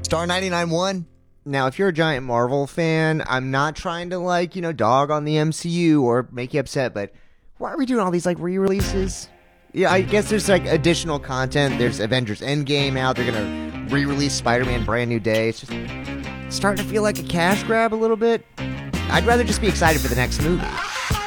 Star 99.1. Now, if you're a giant Marvel fan, I'm not trying to, dog on the MCU or make you upset, but why are we doing all these, re-releases? Yeah, I guess there's, additional content. There's Avengers Endgame out. They're going to re-release Spider-Man Brand New Day. It's just starting to feel like a cash grab a little bit. I'd rather just be excited for the next movie.